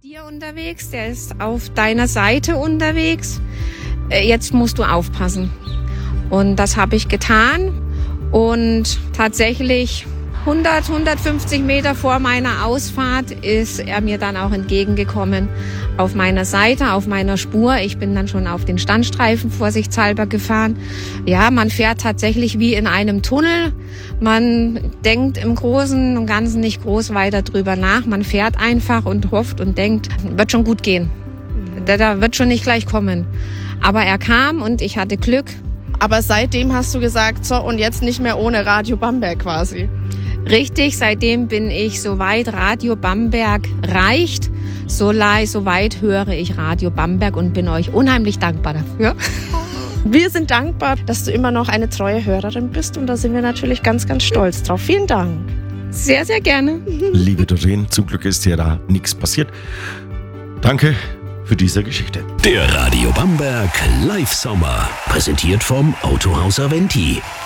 dir unterwegs, der ist auf deiner Seite unterwegs. Jetzt musst du aufpassen. Und das habe ich getan. Und tatsächlich 150 Meter vor meiner Ausfahrt ist er mir dann auch entgegengekommen. Auf meiner Seite, auf meiner Spur. Ich bin dann schon auf den Standstreifen vorsichtshalber gefahren. Ja, man fährt tatsächlich wie in einem Tunnel. Man denkt im Großen und Ganzen nicht groß weiter drüber nach. Man fährt einfach und hofft und denkt, wird schon gut gehen. Der wird schon nicht gleich kommen. Aber er kam und ich hatte Glück. Aber seitdem hast du gesagt, so und jetzt nicht mehr ohne Radio Bamberg quasi. Richtig, seitdem bin ich soweit Radio Bamberg reicht. Soweit höre ich Radio Bamberg und bin euch unheimlich dankbar dafür. Wir sind dankbar, dass du immer noch eine treue Hörerin bist und da sind wir natürlich ganz, ganz stolz drauf. Vielen Dank. Sehr, sehr gerne. Liebe Doreen, zum Glück ist dir da nichts passiert. Danke für diese Geschichte. Der Radio Bamberg Live Sommer, präsentiert vom Autohaus Aventi.